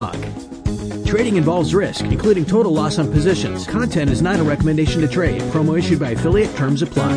Trading involves risk, including total loss on positions. Content is not a recommendation to trade. Promo issued by affiliate. Terms apply.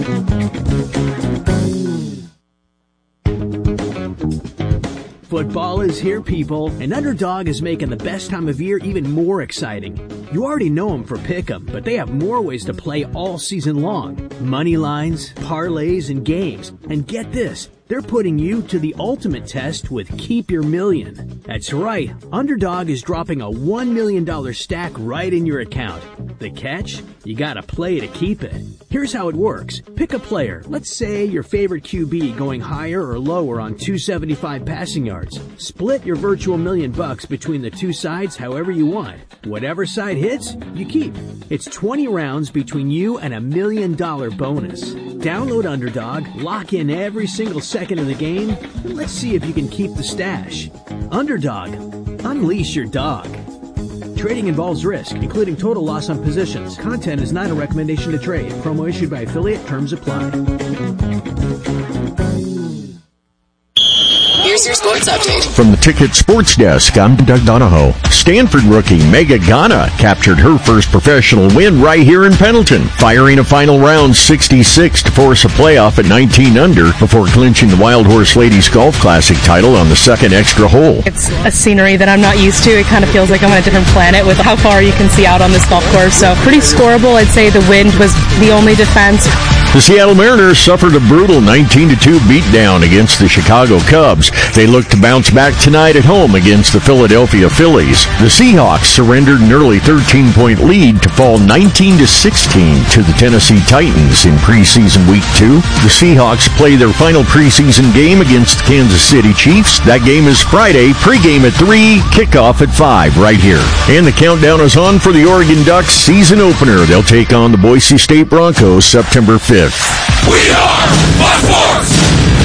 Football is here, people, and Underdog is making the best time of year even more exciting. You already know them for Pick'em, but they have more ways to play all season long. Money lines, parlays, and games. And get this, they're putting you to the ultimate test with Keep Your Million. That's right, Underdog is dropping a $1 million stack right in your account. The catch? You gotta play to keep it. Here's how it works. Pick a player. Let's say your favorite QB going higher or lower on 275 passing yards. Split your virtual $1 million between the two sides however you want. Whatever side hits, you keep. It's 20 rounds between you and $1 million bonus. Download Underdog, lock in every single second of the game, and let's see if you can keep the stash. Underdog. Unleash your dog. Trading involves risk, including total loss on positions. Content is not a recommendation to trade. Promo issued by affiliate. Terms apply. Here's your sports update. From the Ticket Sports Desk, I'm Doug Donahoe. Stanford rookie Mega Ghana captured her first professional win right here in Pendleton, firing a final round 66 to force a playoff at 19 under before clinching the Wild Horse Ladies Golf Classic title on the second extra hole. It's a scenery that I'm not used to. It kind of feels like I'm on a different planet with how far you can see out on this golf course. So pretty scoreable. I'd say the wind was the only defense. The Seattle Mariners suffered a brutal 19-2 beatdown against the Chicago Cubs. They look to bounce back tonight at home against the Philadelphia Phillies. The Seahawks surrendered an early 13-point lead to fall 19-16 to the Tennessee Titans in preseason week 2. The Seahawks play their final preseason game against the Kansas City Chiefs. That game is Friday, pregame at 3, kickoff at 5 right here. And the countdown is on for the Oregon Ducks season opener. They'll take on the Boise State Broncos September 5th. We are Buckforce!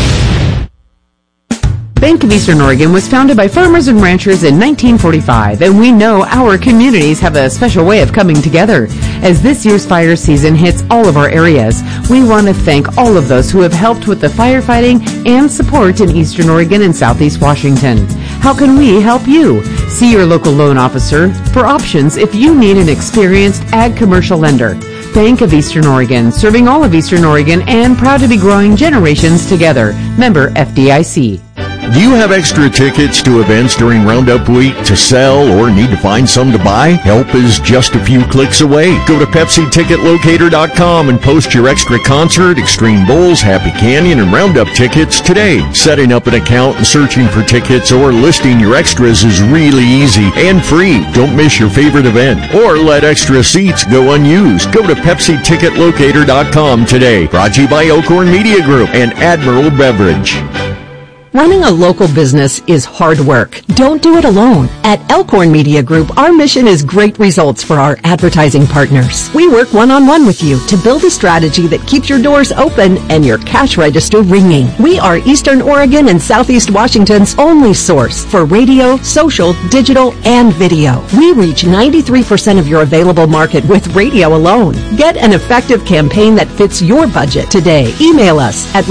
Bank of Eastern Oregon was founded by farmers and ranchers in 1945, and we know our communities have a special way of coming together. As this year's fire season hits all of our areas, we want to thank all of those who have helped with the firefighting and support in Eastern Oregon and Southeast Washington. How can we help you? See your local loan officer for options if you need an experienced ag commercial lender. Bank of Eastern Oregon, serving all of Eastern Oregon and proud to be growing generations together. Member FDIC. Do you have extra tickets to events during Roundup Week to sell or need to find some to buy? Help is just a few clicks away. Go to PepsiTicketLocator.com and post your extra concert, Extreme Bowls, Happy Canyon, and Roundup tickets today. Setting up an account and searching for tickets or listing your extras is really easy and free. Don't miss your favorite event or let extra seats go unused. Go to PepsiTicketLocator.com today. Brought to you by Elkhorn Media Group and Admiral Beverage. Running a local business is hard work. Don't do it alone. At Elkhorn Media Group, our mission is great results for our advertising partners. We work one-on-one with you to build a strategy that keeps your doors open and your cash register ringing. We are Eastern Oregon and Southeast Washington's only source for radio, social, digital, and video. We reach 93% of your available market with radio alone. Get an effective campaign that fits your budget today. Email us at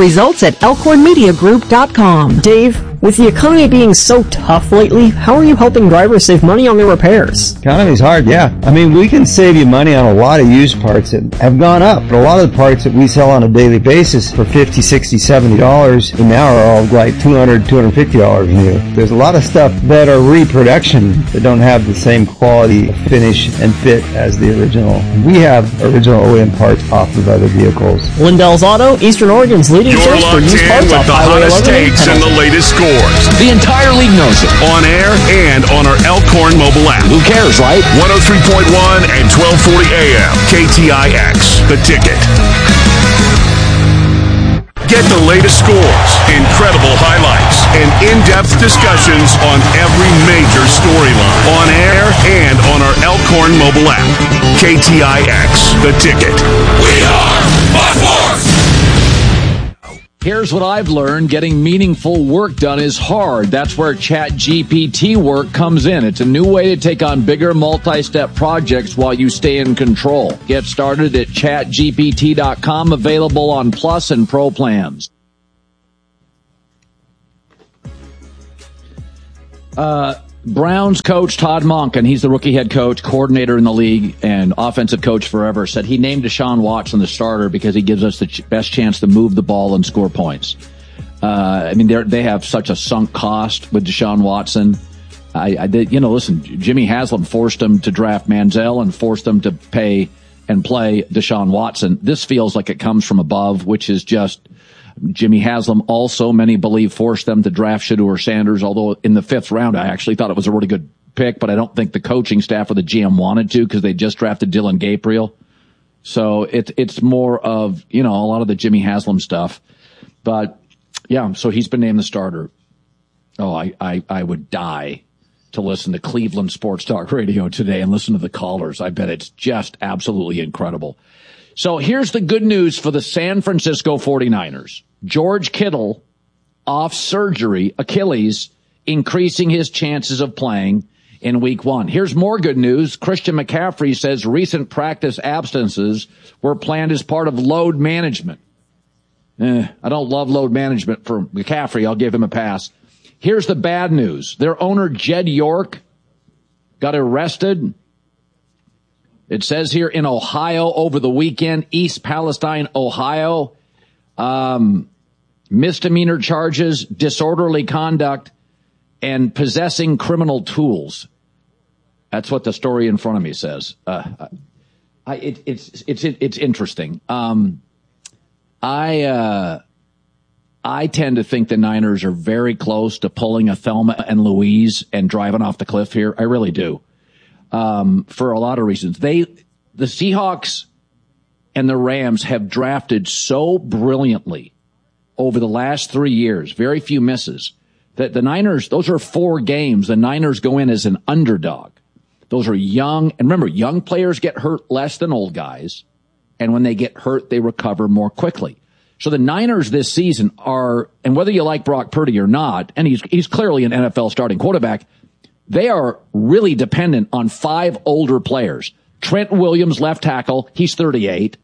results@elkhornmediagroup.com. Dave, with the economy being so tough lately, how are you helping drivers save money on their repairs? Economy's hard, yeah. I mean, we can save you money on a lot of used parts that have gone up. But a lot of the parts that we sell on a daily basis for $50, $60, $70 and now are all like $200, $250 new. There's a lot of stuff that are reproduction that don't have the same quality, finish, and fit as the original. We have original OEM parts off of other vehicles. Lindell's Auto, Eastern Oregon's leading source for used parts off Highway 11. And the latest scores. The entire league knows it. On air and on our Elkhorn mobile app. Who cares, right? 103.1 and 1240 AM. KTIX, The Ticket. Get the latest scores, incredible highlights, and in-depth discussions on every major storyline. On air and on our Elkhorn mobile app. KTIX, The Ticket. We are Buckforce! Here's what I've learned. Getting meaningful work done is hard. That's where ChatGPT work comes in. It's a new way to take on bigger multi-step projects while you stay in control. Get started at chatgpt.com, available on Plus and Pro plans. Browns coach Todd Monken, he's the rookie head coach, coordinator in the league, and offensive coach forever, said he named Deshaun Watson the starter because he gives us the best chance to move the ball and score points. They have such a sunk cost with Deshaun Watson. Listen, Jimmy Haslam forced him to draft Manziel and forced him to pay and play Deshaun Watson. This feels like it comes from above, which is just Jimmy Haslam also, many believe, forced them to draft Shedeur Sanders, although in the 5th round, I actually thought it was a really good pick, but I don't think the coaching staff or the GM wanted to because they just drafted Dylan Gabriel. So it's more of, a lot of the Jimmy Haslam stuff. But, yeah, so he's been named the starter. Oh, I would die to listen to Cleveland Sports Talk Radio today and listen to the callers. I bet it's just absolutely incredible. So here's the good news for the San Francisco 49ers. George Kittle, off surgery, Achilles, increasing his chances of playing in week 1. Here's more good news. Christian McCaffrey says recent practice absences were planned as part of load management. I don't love load management for McCaffrey. I'll give him a pass. Here's the bad news. Their owner, Jed York, got arrested. It says here in Ohio over the weekend, East Palestine, Ohio, misdemeanor charges, disorderly conduct, and possessing criminal tools. That's what the story in front of me says. It's interesting. I tend to think the Niners are very close to pulling a Thelma and Louise and driving off the cliff here. I really do. For a lot of reasons. The Seahawks and the Rams have drafted so brilliantly over the last 3 years, very few misses, that the Niners, those are 4 games. The Niners go in as an underdog. Those are young. And remember, young players get hurt less than old guys. And when they get hurt, they recover more quickly. So the Niners this season are, and whether you like Brock Purdy or not, and he's clearly an NFL starting quarterback, they are really dependent on 5 older players. Trent Williams, left tackle, he's 38.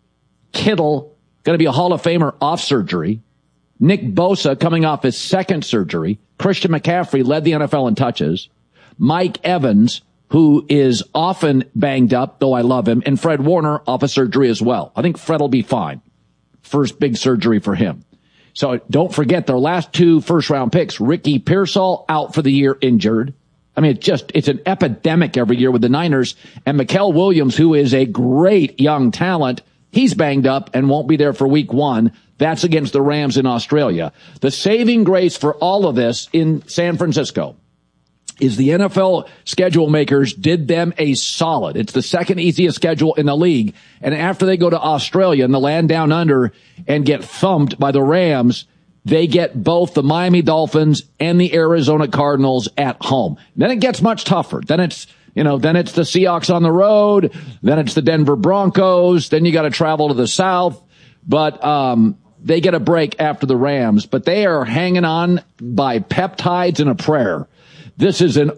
Kittle, going to be a Hall of Famer off surgery. Nick Bosa coming off his 2nd surgery. Christian McCaffrey led the NFL in touches. Mike Evans, who is often banged up, though I love him. And Fred Warner off a surgery as well. I think Fred will be fine. First big surgery for him. So don't forget their last 2 first-round picks. Ricky Pearsall out for the year injured. I mean, it's an epidemic every year with the Niners. And Mikael Williams, who is a great young talent, he's banged up and won't be there for week 1. That's against the Rams in Australia. The saving grace for all of this in San Francisco is the NFL schedule makers did them a solid. It's the 2nd easiest schedule in the league. And after they go to Australia and the land down under and get thumped by the Rams, they get both the Miami Dolphins and the Arizona Cardinals at home. Then it gets much tougher. Then it's the Seahawks on the road. Then it's the Denver Broncos. Then you got to travel to the south. But they get a break after the Rams. But they are hanging on by peptides and a prayer. This is an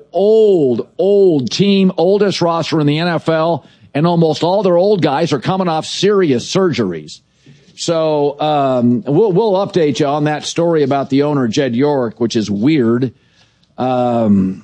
old team, oldest roster in the NFL, and almost all their old guys are coming off serious surgeries. So we'll update you on that story about the owner, Jed York, which is weird. I don't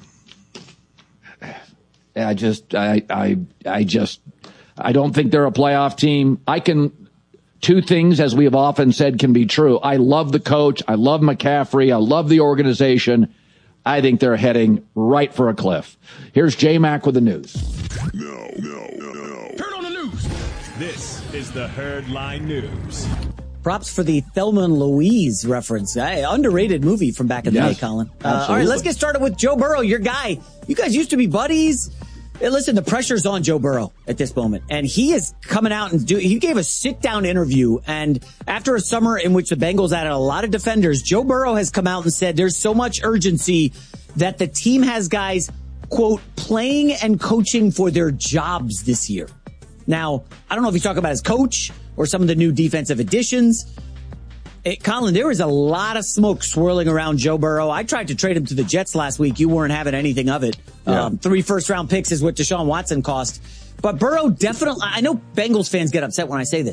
think they're a playoff team. 2 things, as we have often said, can be true. I love the coach. I love McCaffrey. I love the organization. I think they're heading right for a cliff. Here's J-Mac with the news. No. Turn on the news. This is the Herdline News. Props for the Thelma and Louise reference. Underrated movie from back in the day, Colin. All right, let's get started with Joe Burrow, your guy. You guys used to be buddies. Hey, listen, the pressure's on Joe Burrow at this moment. And he is coming out and he gave a sit-down interview. And after a summer in which the Bengals added a lot of defenders, Joe Burrow has come out and said there's so much urgency that the team has guys, quote, playing and coaching for their jobs this year. Now, I don't know if he's talking about his coach or some of the new defensive additions. Colin, there was a lot of smoke swirling around Joe Burrow. I tried to trade him to the Jets last week. You weren't having anything of it. Yeah. 3 first-round picks is what Deshaun Watson cost. But Burrow definitely, I know Bengals fans get upset when I say this.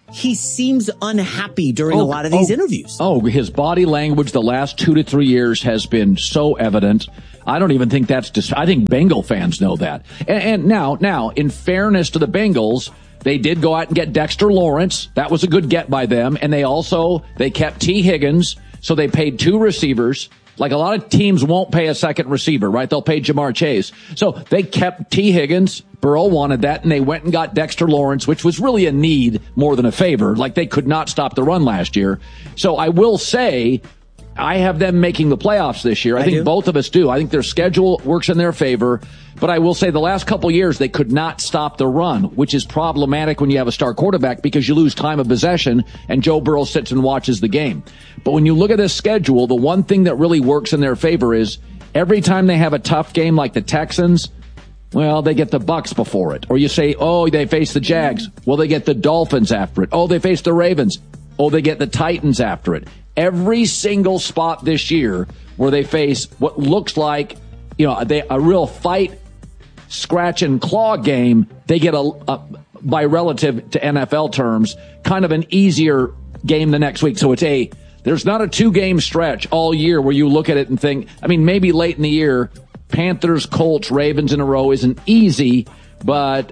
he seems unhappy during a lot of these interviews. His body language the last 2 to 3 years has been so evident. I don't even think that's I think Bengal fans know that. And now, in fairness to the Bengals, they did go out and get Dexter Lawrence. That was a good get by them. And they kept T. Higgins. So they paid 2 receivers. Like a lot of teams won't pay a second receiver, right? They'll pay Jamar Chase. So they kept T. Higgins. Burrow wanted that, and they went and got Dexter Lawrence, which was really a need more than a favor. Like they could not stop the run last year. So I will say I have them making the playoffs this year. I think both of us do. I think their schedule works in their favor. But I will say the last couple years, they could not stop the run, which is problematic when you have a star quarterback because you lose time of possession and Joe Burrow sits and watches the game. But when you look at this schedule, the one thing that really works in their favor is every time they have a tough game like the Texans, well, they get the Bucs before it. Or you say, they face the Jags. Well, they get the Dolphins after it. They face the Ravens. They get the Titans after it. Every single spot this year where they face what looks like, a real fight, scratch and claw game, they get by relative to NFL terms, kind of an easier game the next week. So there's not a 2-game stretch all year where you look at it and think, maybe late in the year, Panthers, Colts, Ravens in a row isn't easy, but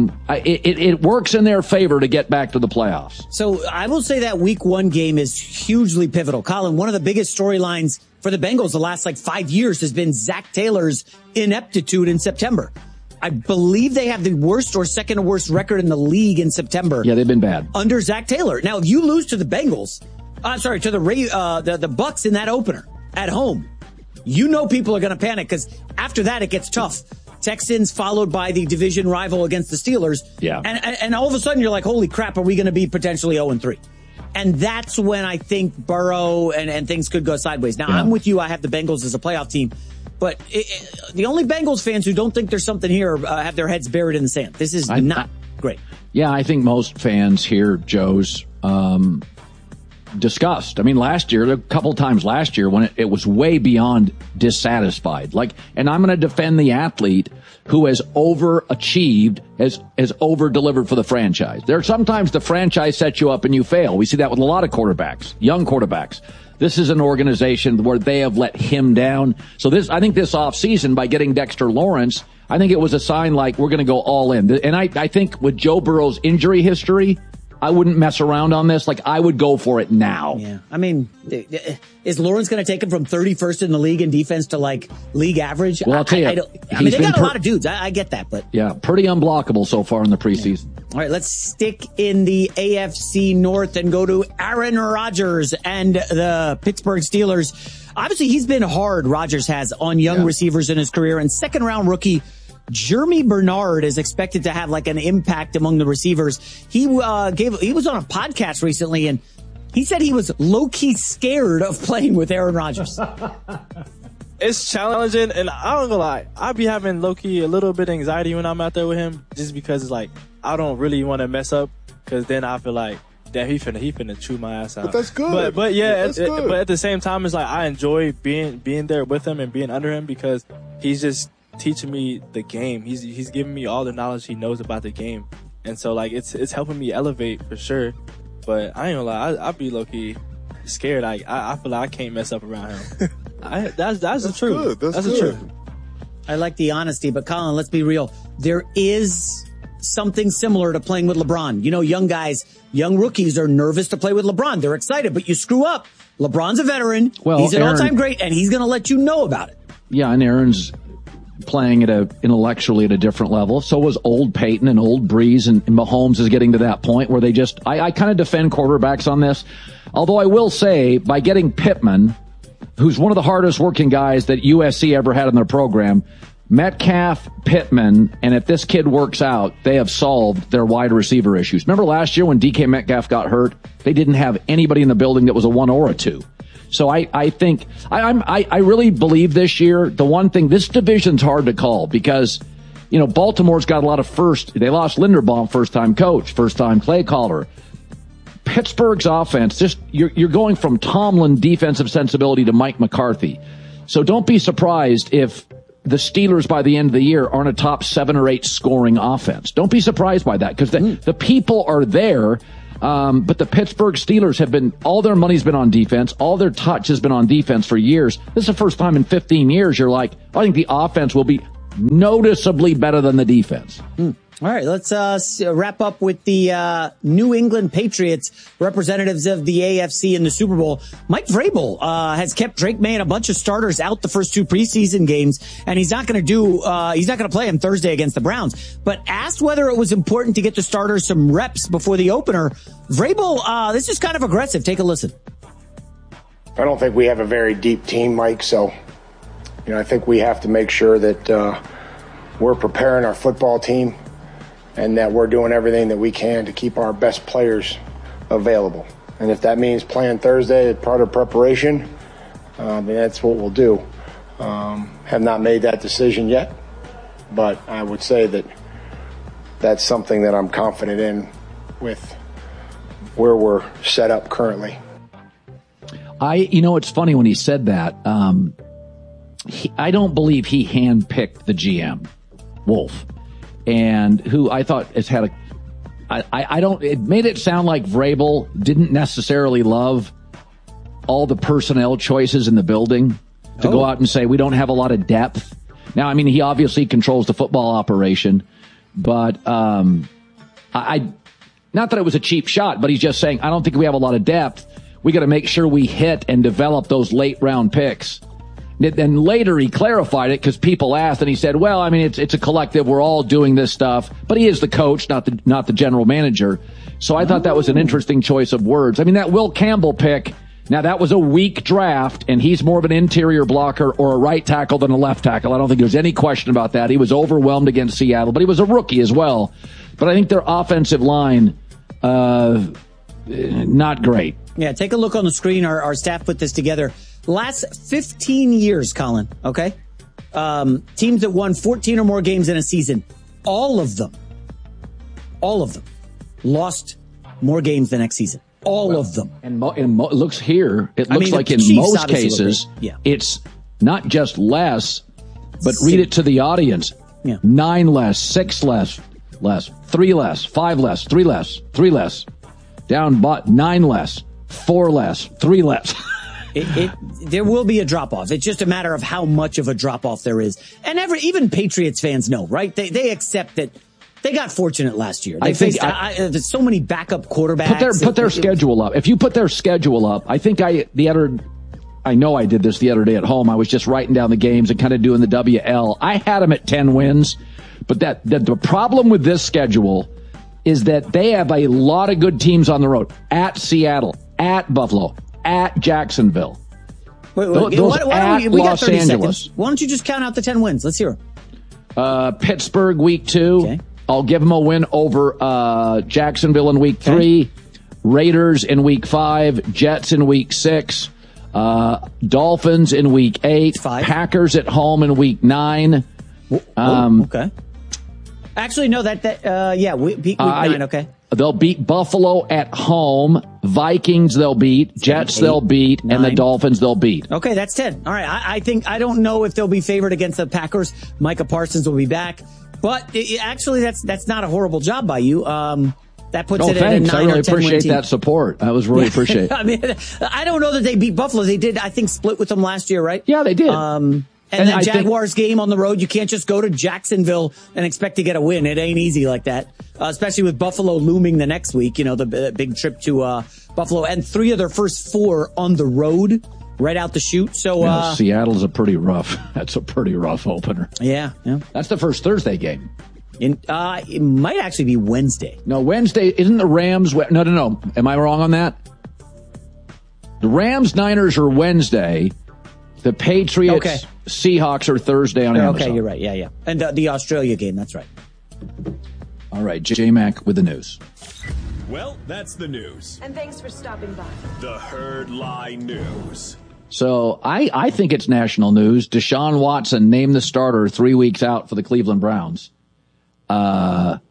it works in their favor to get back to the playoffs. So I will say that week 1 game is hugely pivotal. Colin, one of the biggest storylines for the Bengals the last 5 years has been Zach Taylor's ineptitude in September. I believe they have the worst or second worst record in the league in September. Yeah, they've been bad. Under Zach Taylor. Now, if you lose to the Bengals, to the Bucs in that opener at home, people are going to panic because after that it gets tough. Texans followed by the division rival against the Steelers. Yeah. And all of a sudden you're like, holy crap, are we going to be potentially 0-3? And that's when I think Burrow and things could go sideways. Now, I'm with you. I have the Bengals as a playoff team. But the only Bengals fans who don't think there's something here have their heads buried in the sand. This is not great. Yeah, I think most fans here, Joe's, discussed. Last year, a couple times last year when it was way beyond dissatisfied. And I'm going to defend the athlete who has overachieved, has over-delivered for the franchise. There are sometimes the franchise sets you up and you fail. We see that with a lot of quarterbacks, young quarterbacks. This is an organization where they have let him down. So I think this offseason, by getting Dexter Lawrence, I think it was a sign we're going to go all in. And I think with Joe Burrow's injury history, I wouldn't mess around on this. I would go for it now. Yeah. Is Lawrence going to take him from 31st in the league in defense to league average? Well, I'll tell you. They got a lot of dudes. I get that, but. Yeah, pretty unblockable so far in the preseason. Yeah. All right, let's stick in the AFC North and go to Aaron Rodgers and the Pittsburgh Steelers. Obviously, he's been hard, Rodgers has, on young receivers in his career, and second-round rookie Jeremy Bernard is expected to have an impact among the receivers. He was on a podcast recently and he said he was low-key scared of playing with Aaron Rodgers. It's challenging, and I don't gonna lie, I be having low-key a little bit of anxiety when I'm out there with him, just because it's I don't really want to mess up, because then I feel like, damn, he finna chew my ass out. But that's good. But at the same time, it's I enjoy being there with him and being under him, because he's just teaching me the game. He's giving me all the knowledge he knows about the game, and so it's helping me elevate for sure. But I ain't gonna lie, I'd be low-key scared. I feel like I can't mess up around him. That's the truth. That's the truth. I like the honesty, but Colin, let's be real. There is something similar to playing with LeBron. Young guys, young rookies are nervous to play with LeBron. They're excited, but you screw up. LeBron's a veteran. Well, he's an all-time great, and he's going to let you know about it. Yeah, and Aaron's playing intellectually at a different level. So was old Peyton and old Breeze, and Mahomes is getting to that point where they just, I kind of defend quarterbacks on this. Although I will say, by getting Pittman, who's one of the hardest working guys that USC ever had in their program, Metcalf, Pittman, and if this kid works out, they have solved their wide receiver issues. Remember last year when DK Metcalf got hurt? They didn't have anybody in the building that was a 1 or a 2. So I think I really believe this year, the one thing, this division's hard to call because, Baltimore's got a lot of they lost Linderbaum, first-time coach, first-time play caller. Pittsburgh's offense, you're going from Tomlin defensive sensibility to Mike McCarthy. So don't be surprised if the Steelers by the end of the year aren't a top 7 or 8 scoring offense. Don't be surprised by that because the people are there. But the Pittsburgh Steelers have been, all their money's been on defense. All their touch has been on defense for years. This is the first time in 15 years you're like, I think the offense will be noticeably better than the defense. All right, let's wrap up with the New England Patriots, representatives of the AFC in the Super Bowl. Mike Vrabel has kept Drake May and a bunch of starters out the first 2 preseason games, and he's not going to play him Thursday against the Browns. But asked whether it was important to get the starters some reps before the opener, Vrabel, this is kind of aggressive. Take a listen. I don't think we have a very deep team, Mike, so I think we have to make sure that we're preparing our football team and that we're doing everything that we can to keep our best players available. And if that means playing Thursday as part of preparation, then that's what we'll do. Have not made that decision yet, but I would say that that's something that I'm confident in with where we're set up currently. It's funny when he said that. I don't believe he handpicked the GM, Wolf. And who I thought has had it made it sound like Vrabel didn't necessarily love all the personnel choices in the building to go out and say, we don't have a lot of depth. Now, I mean, he obviously controls the football operation, but, not that it was a cheap shot, but he's just saying, I don't think we have a lot of depth. We got to make sure we hit and develop those late round picks. Then later he clarified it because people asked, and he said, well, I mean, it's a collective. We're all doing this stuff, but he is the coach, not the general manager. So I thought that was an interesting choice of words. I mean, that Will Campbell pick, now that was a weak draft, and he's more of an interior blocker or a right tackle than a left tackle. I don't think there's any question about that. He was overwhelmed against Seattle, but he was a rookie as well. But I think their offensive line, not great. Yeah, take a look on the screen. Our staff put this together. Last 15 years, Colin, okay? Teams that won 14 or more games in a season, all of them lost more games the next season. All of them. And it looks like in Chiefs, most cases, it's not just less, but read it to the audience. Yeah. 9 less, 6 less, 3 less, 5 less, 3 less, 3 less. Down 9 less, 4 less, 3 less. There will be a drop-off. It's just a matter of how much of a drop-off there is. And even Patriots fans know, right? They accept that they got fortunate last year. There's so many backup quarterbacks. Put their schedule up. If you put their schedule up, I think I know I did this the other day at home. I was just writing down the games and kind of doing the WL. I had them at 10 wins, but the problem with this schedule is that they have a lot of good teams on the road. At Seattle, at Buffalo, at Jacksonville. Wait, at we got Los 30 Angeles. Seconds. Why don't you just count out the 10 wins? Let's hear them. Pittsburgh week 2. Okay. I'll give them a win over Jacksonville in week 3. Raiders in week 5. Jets in week 6. Dolphins in week 8. 5. Packers at home in week 9. Okay. Actually, no, week 9, okay. They'll beat Buffalo at home. Vikings they'll beat. Jets 8, they'll beat. 9. And the Dolphins they'll beat. Okay, that's 10. All right. I don't know if they'll be favored against the Packers. Micah Parsons will be back. But actually, that's not a horrible job by you. That puts it at a 9 or 10 win team. I really appreciate that support. That was really appreciated. I mean, I don't know that they beat Buffalo. They did, I think, split with them last year, right? Yeah, they did. And the Jaguars game on the road, you can't just go to Jacksonville and expect to get a win. It ain't easy like that, especially with Buffalo looming the next week, the big trip to Buffalo. And 3 of their first 4 on the road right out the chute. So Seattle's that's a pretty rough opener. Yeah. That's the first Thursday game. It might actually be Wednesday. No, Wednesday. Isn't the Rams? No. Am I wrong on that? The Rams-Niners are Wednesday. The Patriots, Seahawks are Thursday on Amazon. Okay, you're right. Yeah. And the Australia game, that's right. All right, J-Mac with the news. Well, that's the news. And thanks for stopping by. The Herd Lie News. So I think it's national news. Deshaun Watson named the starter 3 weeks out for the Cleveland Browns. And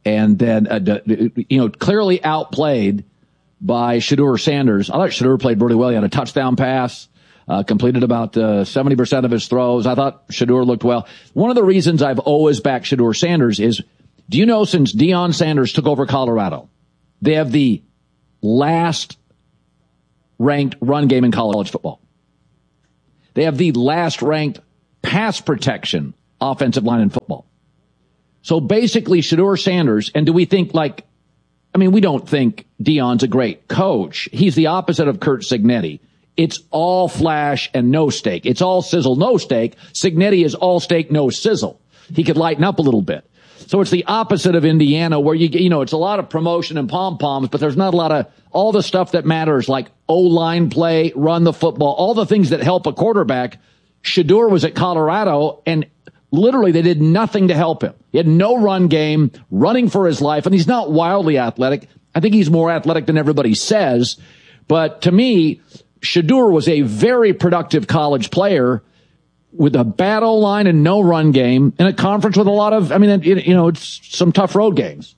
then, clearly outplayed by Shedeur Sanders. I thought Shedeur played really well. He had a touchdown pass. Completed about 70% of his throws. I thought Shedeur looked well. One of the reasons I've always backed Shedeur Sanders is, do you know since Deion Sanders took over Colorado, they have the last ranked run game in college football. They have the last ranked pass protection offensive line in football. So basically, Shedeur Sanders, and do we think we don't think Deion's a great coach. He's the opposite of Curt Cignetti. It's all flash and no steak. It's all sizzle, no steak. Cignetti is all steak, no sizzle. He could lighten up a little bit. So it's the opposite of Indiana, where it's a lot of promotion and pom-poms, but there's not a lot of all the stuff that matters, like O-line play, run the football, all the things that help a quarterback. Shedeur was at Colorado, and literally they did nothing to help him. He had no run game, running for his life, and he's not wildly athletic. I think he's more athletic than everybody says. But to me, Shedeur was a very productive college player with a bad O-line and no run game in a conference with a lot of, it's some tough road games.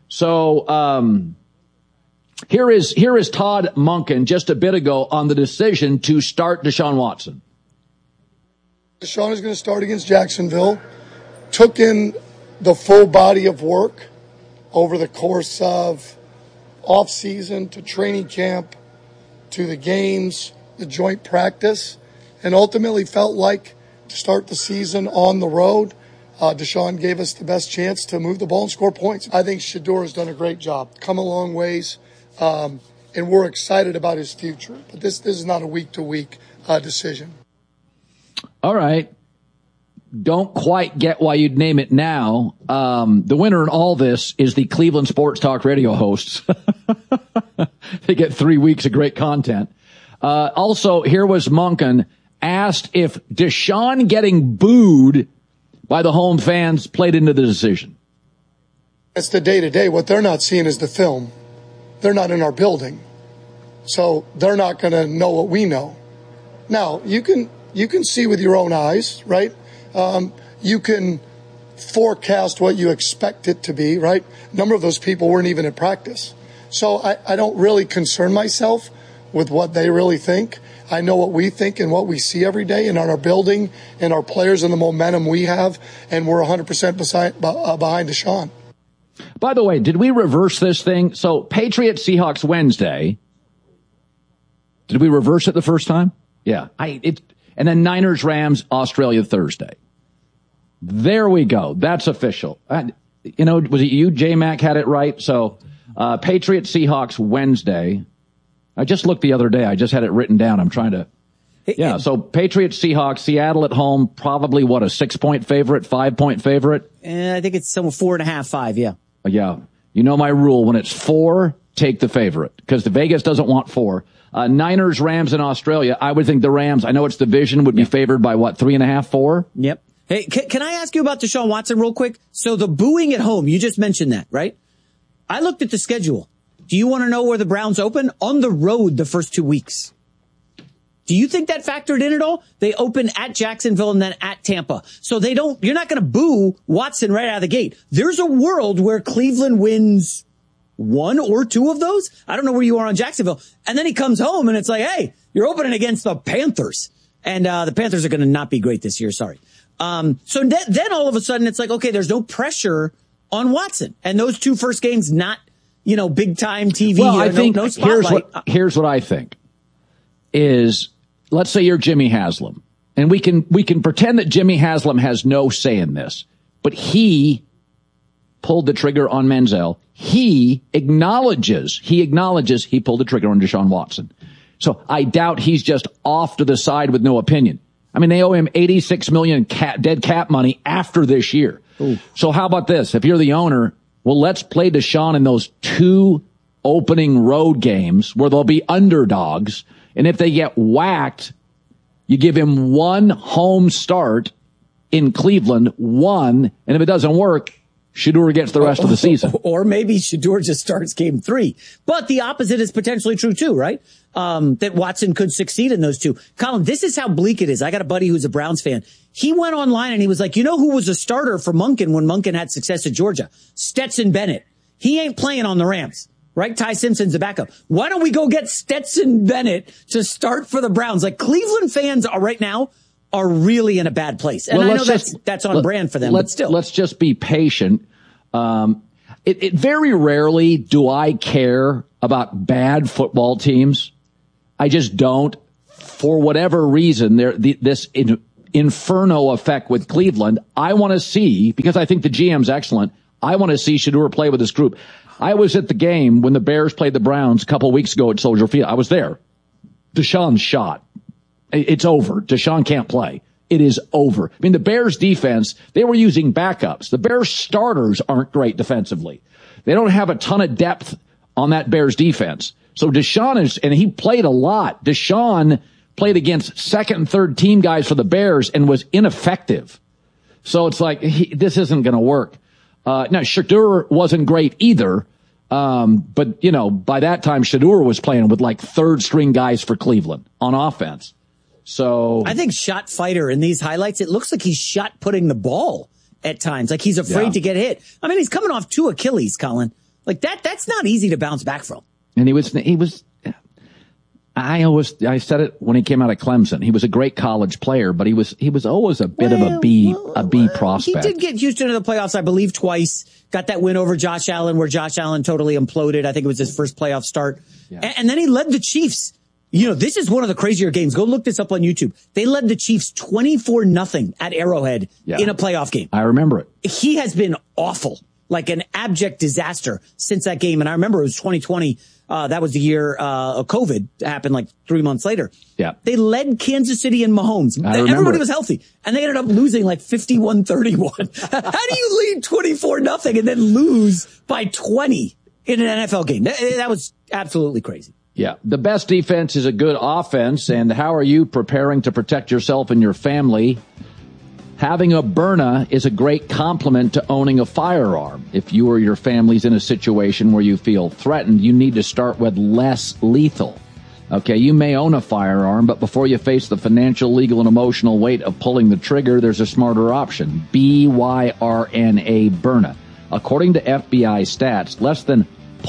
So here is Todd Monken just a bit ago on the decision to start Deshaun Watson. Deshaun is going to start against Jacksonville. Took in the full body of work over the course of off-season to training camp to the games, the joint practice, and ultimately felt like to start the season on the road, Deshaun gave us the best chance to move the ball and score points. I think Shedeur has done a great job, come a long ways, and we're excited about his future. But this is not a week-to-week decision. All right. Don't quite get why you'd name it now. The winner in all this is the Cleveland Sports Talk radio hosts. They get 3 weeks of great content. Also, here was Monken asked if Deshaun getting booed by the home fans played into the decision. It's the day-to-day. What they're not seeing is the film. They're not in our building. So they're not going to know what we know. Now, you can see with your own eyes, right? You can forecast what you expect it to be, right? A number of those people weren't even at practice. So I don't really concern myself with what they really think. I know what we think and what we see every day and on our building and our players and the momentum we have, and we're 100% behind Deshaun. By the way, did we reverse this thing? So Patriots Seahawks Wednesday. Did we reverse it the first time? Yeah. And then Niners Rams Australia Thursday. There we go. That's official. Was it you, J-Mac, had it right? So Patriots Seahawks Wednesday. I just looked the other day. I just had it written down. I'm trying to. Yeah, so Patriots, Seahawks, Seattle at home, probably a 6-point favorite, 5-point favorite? I think it's somewhere 4.5, 5, yeah. Yeah. You know my rule. When it's 4, take the favorite, because the Vegas doesn't want 4. Niners, Rams in Australia. I would think the Rams, I know it's division, would be favored by 3.5, 4? Yep. Hey, can I ask you about Deshaun Watson real quick? So the booing at home, you just mentioned that, right? I looked at the schedule. Do you want to know where the Browns open? On the road the first 2 weeks. Do you think that factored in at all? They open at Jacksonville and then at Tampa. So you're not going to boo Watson right out of the gate. There's a world where Cleveland wins 1 or 2 of those. I don't know where you are on Jacksonville. And then he comes home and it's like, hey, you're opening against the Panthers. And the Panthers are going to not be great this year. Sorry. So then all of a sudden it's like, okay, there's no pressure on Watson. And those 2 first games, not, big time TV. Well, I think no spotlight. Here's what I think is, let's say you're Jimmy Haslam, and we can pretend that Jimmy Haslam has no say in this, but he pulled the trigger on Manziel. He acknowledges he pulled the trigger on Deshaun Watson. So I doubt he's just off to the side with no opinion. I mean, they owe him $86 million dead cap money after this year. Ooh. So how about this? If you're the owner, well, let's play Deshaun in those 2 opening road games where they'll be underdogs. And if they get whacked, you give him 1 home start in Cleveland, 1. And if it doesn't work, Shedeur gets the rest of the season. Or maybe Shedeur just starts game 3. But the opposite is potentially true too, right? That Watson could succeed in those 2. Colin, this is how bleak it is. I got a buddy who's a Browns fan. He went online and he was like, you know who was a starter for Monken when Monken had success at Georgia? Stetson Bennett. He ain't playing on the Rams, right? Ty Simpson's a backup. Why don't we go get Stetson Bennett to start for the Browns? Like, Cleveland fans are right now are really in a bad place. And I know that's on brand for them, but still. Let's just be patient. It very rarely do I care about bad football teams. I just don't. For whatever reason, this inferno effect with Cleveland, I want to see, because I think the GM's excellent, I want to see Shedeur play with this group. I was at the game when the Bears played the Browns a couple of weeks ago at Soldier Field. I was there. Deshaun's shot. It's over. Deshaun can't play. It is over. I mean, the Bears defense, they were using backups. The Bears starters aren't great defensively. They don't have a ton of depth on that Bears defense. So Deshaun and he played a lot. Deshaun played against second and third team guys for the Bears and was ineffective. So it's like, this isn't going to work. Now, Shedeur wasn't great either. But by that time, Shedeur was playing with like third string guys for Cleveland on offense. So I think shot fighter in these highlights, it looks like he's shot putting the ball at times. Like he's afraid to get hit. I mean, he's coming off 2 Achilles, Colin. Like that's not easy to bounce back from. And he was, I said it when he came out of Clemson. He was a great college player, but he was always a bit of a B prospect. He did get Houston to the playoffs, I believe, twice. Got that win over Josh Allen where Josh Allen totally imploded. I think it was his first playoff start. Yeah. And then he led the Chiefs. This is one of the crazier games. Go look this up on YouTube. They led the Chiefs 24-0 at Arrowhead in a playoff game. I remember it. He has been awful, like an abject disaster since that game. And I remember it was 2020. That was the year of COVID happened like 3 months later. Yeah. They led Kansas City and Mahomes. Everybody was healthy. And they ended up losing like 51-31. How do you lead 24-0 and then lose by 20 in an NFL game? That was absolutely crazy. Yeah. The best defense is a good offense. And how are you preparing to protect yourself and your family? Having a Byrna is a great complement to owning a firearm. If you or your family's in a situation where you feel threatened, you need to start with less lethal. Okay, you may own a firearm, but before you face the financial, legal, and emotional weight of pulling the trigger, there's a smarter option. BYRNA Byrna. According to FBI stats, less than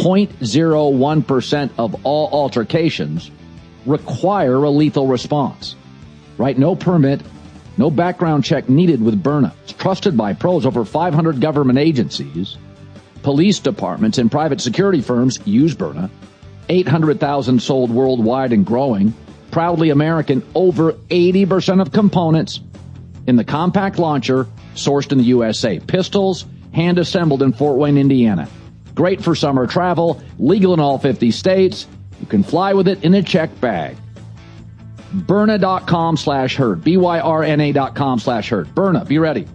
0.01% of all altercations require a lethal response. Right? No permit, no background check needed with Byrna. It's trusted by pros. Over 500 government agencies, police departments, and private security firms use Byrna. 800,000 sold worldwide and growing. Proudly American, over 80% of components in the compact launcher sourced in the USA. Pistols hand-assembled in Fort Wayne, Indiana. Great for summer travel, legal in all 50 states. You can fly with it in a check bag. Byrna.com/herd. BYRNA.com/herd. Byrna, be ready.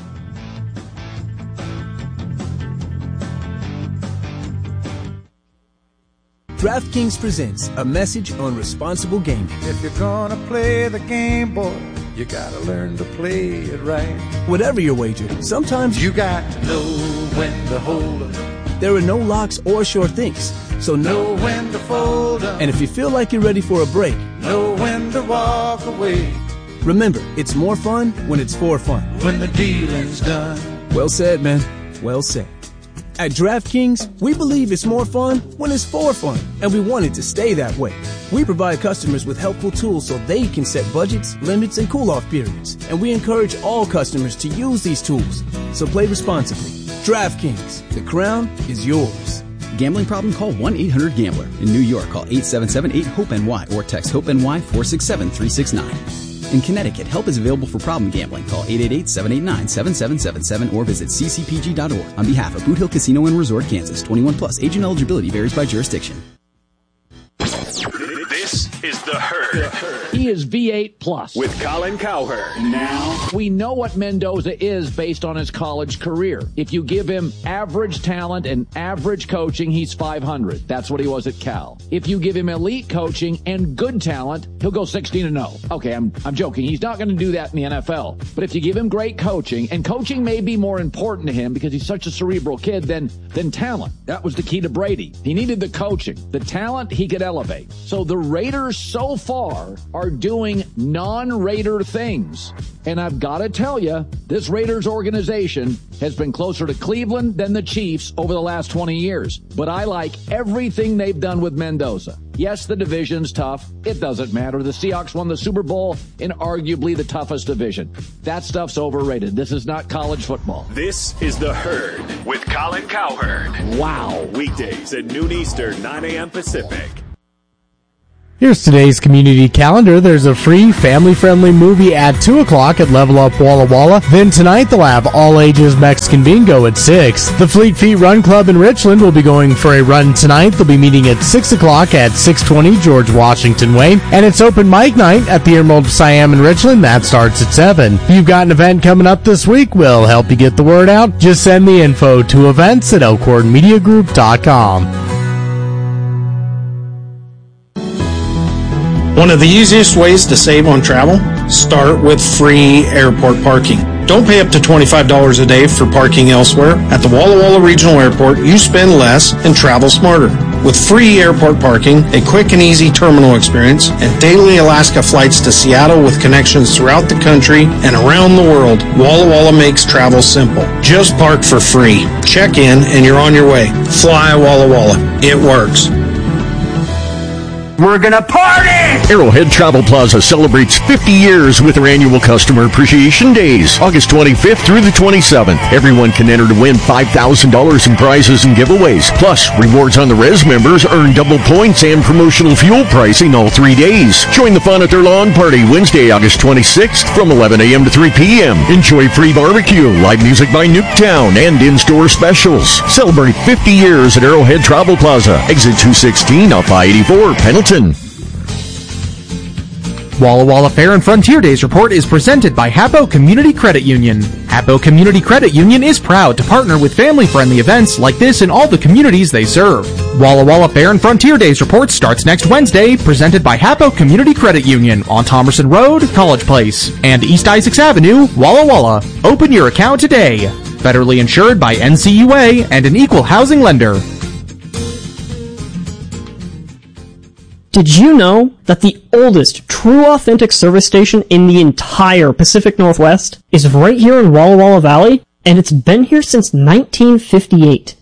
DraftKings presents a message on responsible gaming. If you're gonna play the game, boy, you gotta learn to play it right. Whatever your wager, sometimes you got to know when to hold up. There are no locks or sure things, so know when to fold up. And if you feel like you're ready for a break, know when to walk away. Remember, it's more fun when it's for fun. When the dealing's done. Well said, man. Well said. At DraftKings, we believe it's more fun when it's for fun, and we want it to stay that way. We provide customers with helpful tools so they can set budgets, limits, and cool-off periods, and we encourage all customers to use these tools. So play responsibly. DraftKings, the crown is yours. Gambling problem? Call 1-800-GAMBLER. In New York, call 877-8-HOPE-NY or text HOPE-NY 467-369. In Connecticut, help is available for problem gambling. Call 888-789-7777 or visit ccpg.org. On behalf of Boot Hill Casino and Resort, Kansas, 21 plus. Agent eligibility varies by jurisdiction. This is The Herd. He is V8 Plus. With Colin Cowherd. Now, we know what Mendoza is based on his college career. If you give him average talent and average coaching, he's 500. That's what he was at Cal. If you give him elite coaching and good talent, he'll go 16-0. Okay, I'm joking. He's not going to do that in the NFL. But if you give him great coaching, and coaching may be more important to him because he's such a cerebral kid than talent. That was the key to Brady. He needed the coaching. The talent, he could elevate. So the Raiders so far far are doing non-Raider things. And I've got to tell you, this Raiders organization has been closer to Cleveland than the Chiefs over the last 20 years. But I like everything they've done with Mendoza. Yes, the division's tough. It doesn't matter. The Seahawks won the Super Bowl in arguably the toughest division. That stuff's overrated. This is not college football. This is The Herd with Colin Cowherd. Wow. Weekdays at noon Eastern, 9 a.m. Pacific. Here's today's community calendar. There's a free family-friendly movie at 2 o'clock at Level Up Walla Walla. Then tonight they'll have all-ages Mexican bingo at 6. The Fleet Feet Run Club in Richland will be going for a run tonight. They'll be meeting at 6 o'clock at 620 George Washington Way. And it's open mic night at the Emerald Siam in Richland. That starts at 7. If you've got an event coming up this week, we'll help you get the word out. Just send the info to events at elkhornmediagroup.com. One of the easiest ways to save on travel? Start with free airport parking. Don't pay up to $25 a day for parking elsewhere. At the Walla Walla Regional Airport, you spend less and travel smarter. With free airport parking, a quick and easy terminal experience, and daily Alaska flights to Seattle with connections throughout the country and around the world, Walla Walla makes travel simple. Just park for free. Check in and you're on your way. Fly Walla Walla. It works. We're gonna party! Arrowhead Travel Plaza celebrates 50 years with their annual Customer Appreciation Days, August 25th through the 27th. Everyone can enter to win $5,000 in prizes and giveaways. Plus, rewards on the Res members earn double points and promotional fuel pricing all 3 days. Join the fun at their lawn party Wednesday, August 26th from 11 a.m. to 3 p.m. Enjoy free barbecue, live music by Nuketown, and in-store specials. Celebrate 50 years at Arrowhead Travel Plaza, exit 216 off I-84, Pendleton. Walla Walla Fair and Frontier Days report is presented by Hapo Community Credit Union. Hapo Community Credit Union is proud to partner with family-friendly events like this in all the communities they serve. Walla Walla Fair and Frontier Days report starts next Wednesday, presented by Hapo Community Credit Union on Thomerson Road, College Place, and East Isaacs Avenue, Walla Walla. Open your account today. Federally insured by NCUA and an equal housing lender. Did you know that the oldest true authentic service station in the entire Pacific Northwest is right here in Walla Walla Valley? And it's been here since 1958.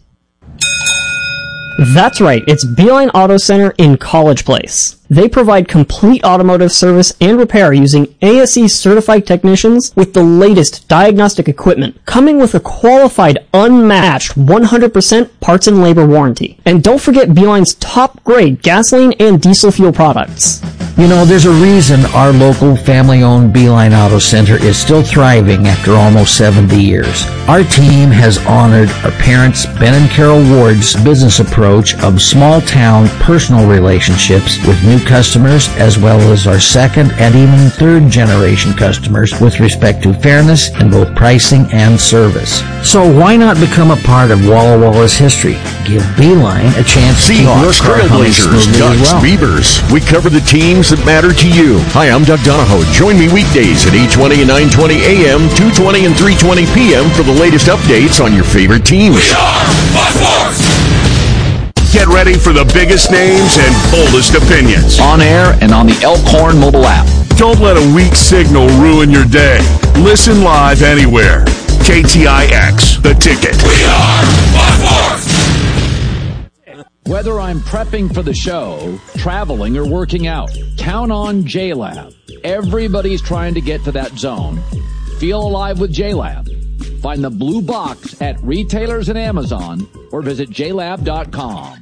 That's right, it's Beeline Auto Center in College Place. They provide complete automotive service and repair using ASE certified technicians with the latest diagnostic equipment, coming with a qualified, unmatched 100% parts and labor warranty. And don't forget Beeline's top grade gasoline and diesel fuel products. You know, there's a reason our local family-owned Beeline Auto Center is still thriving after almost 70 years. Our team has honored our parents, Ben and Carol Ward's business approach of small-town personal relationships with new customers, as well as our second and even third generation customers with respect to fairness in both pricing and service. So why not become a part of Walla Walla's history? Give Beeline a chance to keep your car humming smoothly Ducks, as well. Beavers. We cover the teams that matter to you. Hi, I'm Doug Donahoe. Join me weekdays at 8:20 and 9:20 a.m., 2:20 and 3:20 p.m. for the latest updates on your favorite teams. We are Buckforce! Get ready for the biggest names and boldest opinions. On air and on the Elkhorn mobile app. Don't let a weak signal ruin your day. Listen live anywhere. KTIX, The Ticket. We are Buckforce! Whether I'm prepping for the show, traveling, or working out, count on JLab. Everybody's trying to get to that zone. Feel alive with JLab. Find the blue box at retailers and Amazon or visit jlab.com.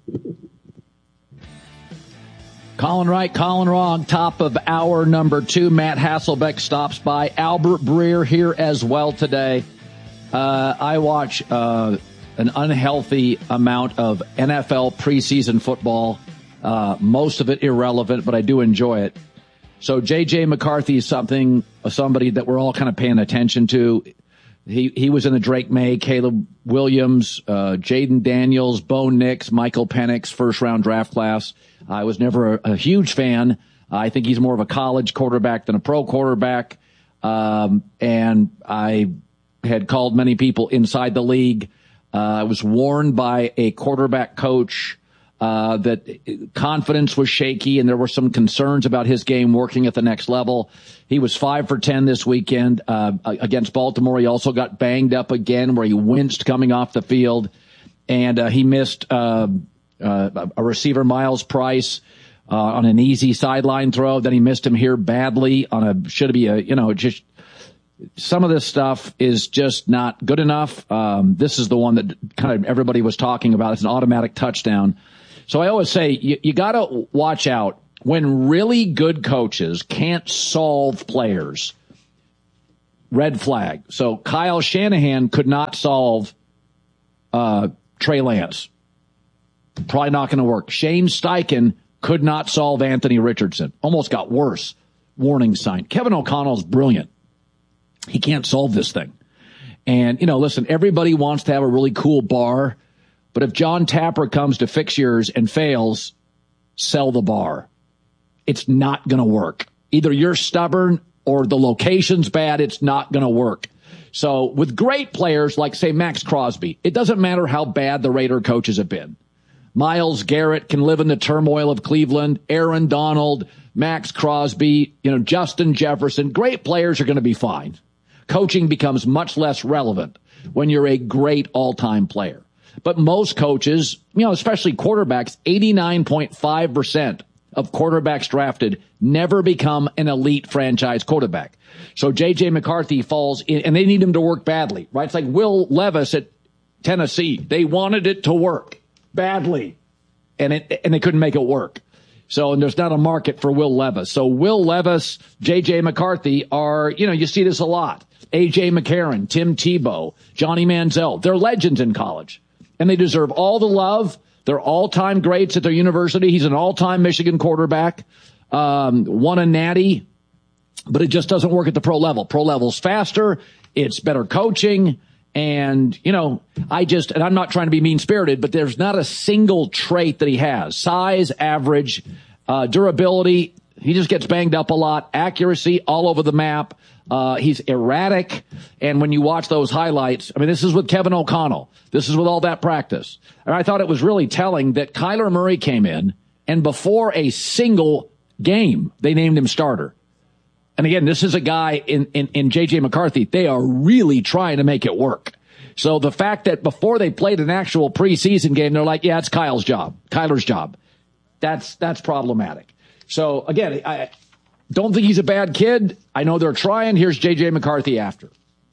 Colin Right, Colin Wrong, top of hour number 2. Matt Hasselbeck stops by. Albert Breer here as well today. I watch an unhealthy amount of NFL preseason football, most of it irrelevant, but I do enjoy it. So J.J. McCarthy is somebody that we're all kind of paying attention to. He was in the Drake May, Caleb Williams, Jaden Daniels, Bo Nix, Michael Penix first-round draft class. I was never a huge fan. I think he's more of a college quarterback than a pro quarterback. And I had called many people inside the league. I was warned by a quarterback coach that confidence was shaky and there were some concerns about his game working at the next level. He was 5 for 10 this weekend against Baltimore. He also got banged up again where he winced coming off the field, and he missed a receiver, Miles Price, on an easy sideline throw. Then he missed him here badly on should be just some of this stuff is just not good enough. This is the one that kind of everybody was talking about. It's an automatic touchdown. So I always say you got to watch out when really good coaches can't solve players. Red flag. So Kyle Shanahan could not solve Trey Lance. Probably not going to work. Shane Steichen could not solve Anthony Richardson. Almost got worse. Warning sign. Kevin O'Connell's brilliant. He can't solve this thing. And, listen, everybody wants to have a really cool bar, but if John Tapper comes to fix yours and fails, sell the bar. It's not going to work. Either you're stubborn or the location's bad. It's not going to work. So with great players like, say, Max Crosby, it doesn't matter how bad the Raider coaches have been. Myles Garrett can live in the turmoil of Cleveland. Aaron Donald, Max Crosby, Justin Jefferson. Great players are going to be fine. Coaching becomes much less relevant when you're a great all-time player. But most coaches, especially quarterbacks, 89.5% of quarterbacks drafted never become an elite franchise quarterback. So J.J. McCarthy falls in, and they need him to work badly, right? It's like Will Levis at Tennessee. They wanted it to work badly, and they couldn't make it work. So, and there's not a market for Will Levis. So Will Levis, J.J. McCarthy are, you see this a lot. A.J. McCarron, Tim Tebow, Johnny Manziel. They're legends in college, and they deserve all the love. They're all-time greats at their university. He's an all-time Michigan quarterback, won a natty, but it just doesn't work at the pro level. Pro level's faster. It's better coaching. And, I'm not trying to be mean-spirited, but there's not a single trait that he has. Size, average, durability. He just gets banged up a lot. Accuracy all over the map. He's erratic. And when you watch those highlights, this is with Kevin O'Connell. This is with all that practice. And I thought it was really telling that Kyler Murray came in, and before a single game, they named him starter. And again, this is a guy in J.J. McCarthy. They are really trying to make it work. So the fact that before they played an actual preseason game, they're like, yeah, it's Kyler's job. That's problematic. So again, I don't think he's a bad kid. I know they're trying. Here's J.J. McCarthy after.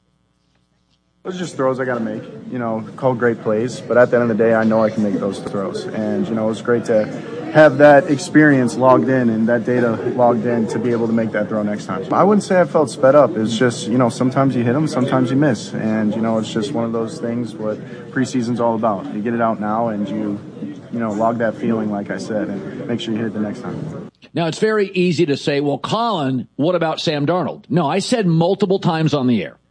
Those are just throws I got to make, call great plays. But at the end of the day, I know I can make those throws. And, it was great to have that experience logged in and that data logged in to be able to make that throw next time. I wouldn't say I felt sped up. It's just, sometimes you hit them, sometimes you miss. And, it's just one of those things what preseason's all about. You get it out now and you log that feeling, like I said, and make sure you hit it the next time. Now, it's very easy to say, well, Colin, what about Sam Darnold? No, I said multiple times on the air.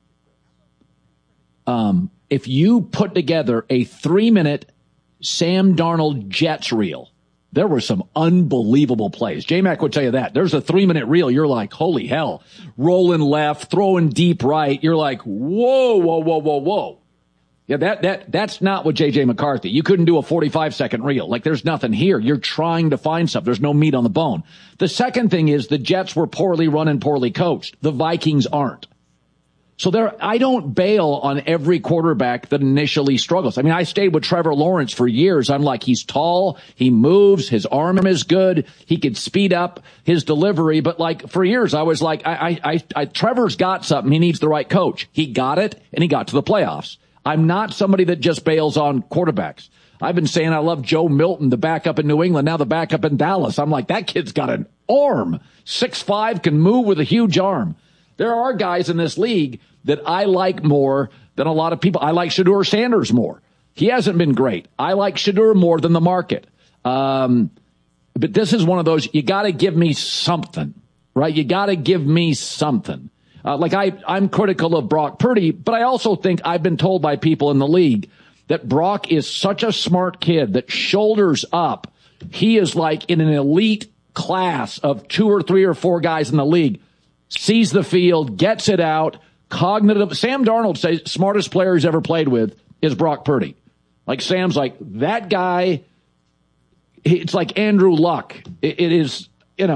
If you put together a 3-minute Sam Darnold Jets reel, there were some unbelievable plays. J-Mac would tell you that. There's a 3-minute reel. You're like, holy hell. Rolling left, throwing deep right. You're like, whoa. Yeah, that's not what J.J. McCarthy. You couldn't do a 45-second reel. Like, there's nothing here. You're trying to find stuff. There's no meat on the bone. The second thing is the Jets were poorly run and poorly coached. The Vikings aren't. So I don't bail on every quarterback that initially struggles. I stayed with Trevor Lawrence for years. I'm like, he's tall, he moves, his arm is good, he could speed up his delivery. But like for years, I was like, Trevor's got something. He needs the right coach. He got it, and he got to the playoffs. I'm not somebody that just bails on quarterbacks. I've been saying I love Joe Milton, the backup in New England, now the backup in Dallas. I'm like, that kid's got an arm. 6'5", can move with a huge arm. There are guys in this league that I like more than a lot of people. I like Shedeur Sanders more. He hasn't been great. I like Shedeur more than the market. But this is one of those, you got to give me something, right? You got to give me something. I'm critical of Brock Purdy, but I also think I've been told by people in the league that Brock is such a smart kid that shoulders up. He is like in an elite class of 2 or 3 or 4 guys in the league. Sees the field, gets it out, cognitive. Sam Darnold says smartest player he's ever played with is Brock Purdy. Like Sam's like, that guy it's like Andrew Luck. It is,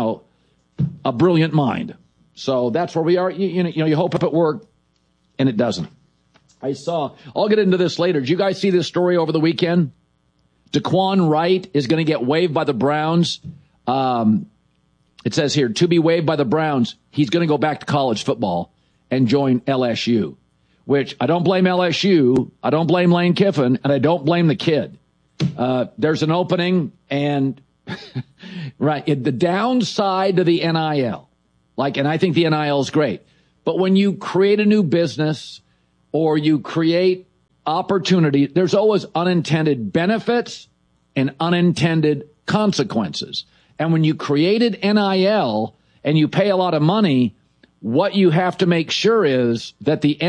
a brilliant mind. So that's where we are. You hope it worked, and it doesn't. I'll get into this later. Did you guys see this story over the weekend? Daquan Wright is going to get waived by the Browns. It says here, to be waived by the Browns, he's going to go back to college football and join LSU, which I don't blame LSU. I don't blame Lane Kiffin, and I don't blame the kid. There's an opening, and right, the downside to the NIL, and I think the NIL is great, but when you create a new business or you create opportunity, there's always unintended benefits and unintended consequences. And when you created NIL and you pay a lot of money, what you have to make sure is that the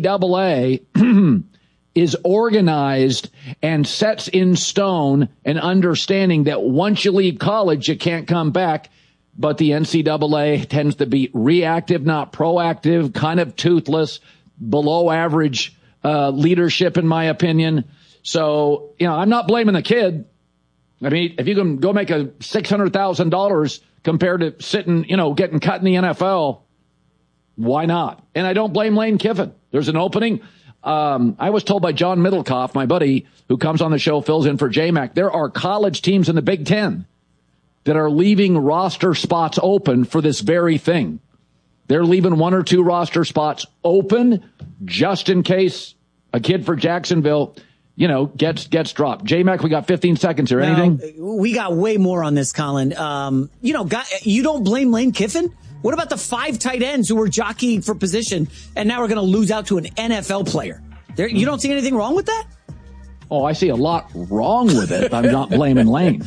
NCAA is organized and sets in stone an understanding that once you leave college, you can't come back. But the NCAA tends to be reactive, not proactive, kind of toothless, below average leadership, in my opinion. So, I'm not blaming the kid. I mean, if you can go make a $600,000 compared to sitting, getting cut in the NFL, why not? And I don't blame Lane Kiffin. There's an opening. I was told by John Middlecoff, my buddy who comes on the show, fills in for J-Mac, there are college teams in the Big Ten that are leaving roster spots open for this very thing. They're leaving 1 or 2 roster spots open just in case a kid for Jacksonville, gets dropped. J-Mac, we got 15 seconds here. Anything? We got way more on this, Colin. You don't blame Lane Kiffin? What about the 5 tight ends who were jockeying for position and now we're going to lose out to an NFL player? You don't see anything wrong with that? Oh, I see a lot wrong with it. I'm not blaming Lane.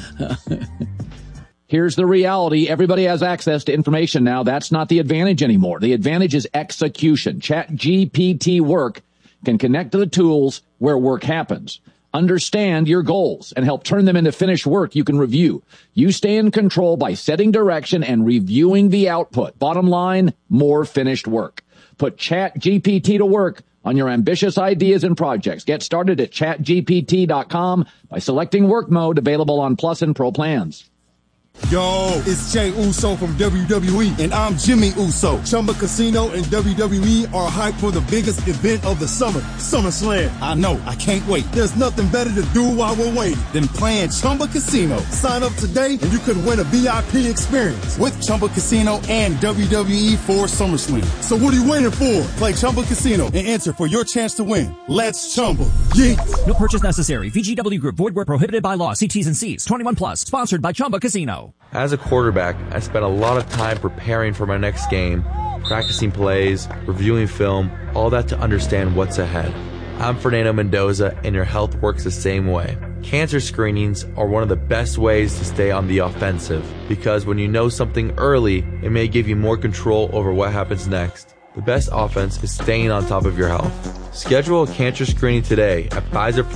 Here's the reality. Everybody has access to information now. That's not the advantage anymore. The advantage is execution. ChatGPT Work can connect to the tools where work happens. Understand your goals and help turn them into finished work you can review. You stay in control by setting direction and reviewing the output. Bottom line, more finished work. Put ChatGPT to work on your ambitious ideas and projects. Get started at chatgpt.com by selecting work mode, available on Plus and Pro plans. Yo, it's Jey Uso from WWE, and I'm Jimmy Uso. Chumba Casino and WWE are hyped for the biggest event of the summer, SummerSlam. I know, I can't wait. There's nothing better to do while we're waiting than playing Chumba Casino. Sign up today and you could win a VIP experience with Chumba Casino and WWE for SummerSlam. So what are you waiting for? Play Chumba Casino and enter for your chance to win. Let's Chumba. Yeah. No purchase necessary. VGW Group. Void where prohibited by law. See T's and C's. 21 plus. Sponsored by Chumba Casino. As a quarterback, I spent a lot of time preparing for my next game, practicing plays, reviewing film, all that to understand what's ahead. I'm Fernando Mendoza, and your health works the same way. Cancer screenings are one of the best ways to stay on the offensive, because when you know something early, it may give you more control over what happens next. The best offense is staying on top of your health. Schedule a cancer screening today at